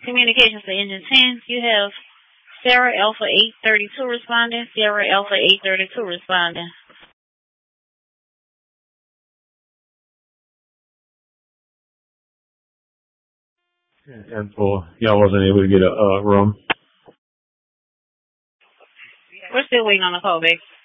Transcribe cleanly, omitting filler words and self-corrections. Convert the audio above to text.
Communications to Engine 10. You have Sarah Alpha 832 responding. Sarah Alpha 832 responding. And for y'all wasn't able to get a room. We're still waiting on the call back.